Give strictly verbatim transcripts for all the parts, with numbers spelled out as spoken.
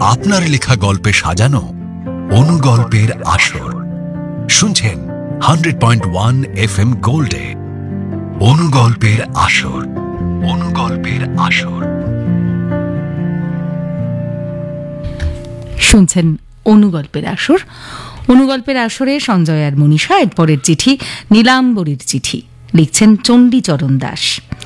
আপনার লেখা গল্পে সাজানো অনুগল্পের আসর শুনছেন hundred point one F M গোল্ডে। অনুগল্পের আসর, অনুগল্পের আসর শুনছেন অনুগল্পের আসর। অনুগল্পের আসরে সঞ্জয় আর মনীষা। এরপরের চিঠি নীলাম্বরীর চিঠি, লিখছেন চণ্ডীচরণ দাস,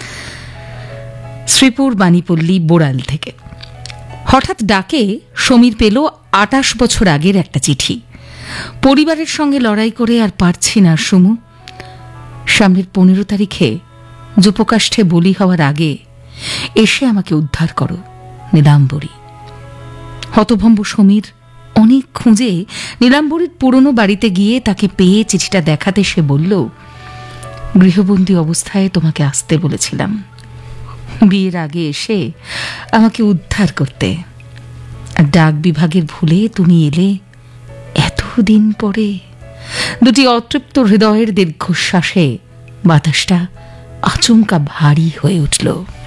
শ্রীপুর বাণীপল্লী বোড়াল থেকে। হঠাৎ ডাকে সমীর পেল আটাশ বছর আগের একটা চিঠি। পরিবারের সঙ্গে লড়াই করে আর পারছি না সুমু। সামনের পনেরো তারিখে যুপকাষ্ঠে বলি হওয়ার আগে এসে আমাকে উদ্ধার করো নীলাম্বরী। হতভম্ব সমীর অনেক খুঁজে নীলাম্বরীর পুরনো বাড়িতে গিয়ে তাকে পেয়ে চিঠিটা দেখাতে সে বলল, গৃহবন্দী অবস্থায় তোমাকে আসতে বলেছিলাম, বিয়ের আগে এসে আমাকে উদ্ধার করতে। আর ডাক বিভাগের ভুলে তুমি এলে এতদিন পরে। দুটি অতৃপ্ত হৃদয়ের দীর্ঘশ্বাসে বাতাসটা আচমকা ভারী হয়ে উঠল।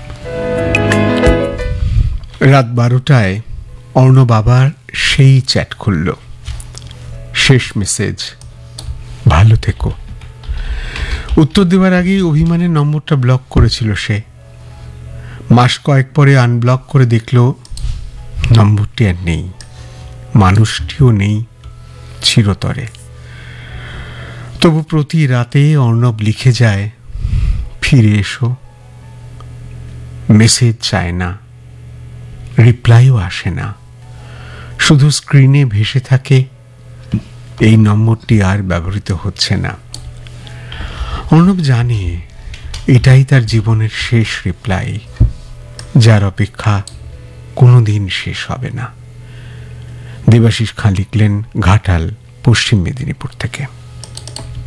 রাত বারোটায় অর্ণব আবার সেই চ্যাট খুলল। শেষ মেসেজ, ভালো থেকো। উত্তর দেওয়ার আগেই অভিমানের নম্বরটা ব্লক করেছিল সে। মাস কয়েক পরে আনব্লক করে দেখল নম্বরটি আর নেই, মানুষটিও নেই চিরতরে। তবু প্রতি রাতে অর্ণব লিখে যায়, ফিরে এসো। মেসেজ চায় না, রিপ্লাইও আসে না, শুধু স্ক্রিনে ভেসে থাকে এই নম্বরটি আর ব্যবহৃত হচ্ছে না। অর্ণব জানে এটাই তার জীবনের শেষ রিপ্লাই, যার অপেক্ষা কোনোদিন শেষ হবে না। দেবাশিস খাঁ লিখলেন, ঘাটাল, পশ্চিম মেদিনীপুর থেকে।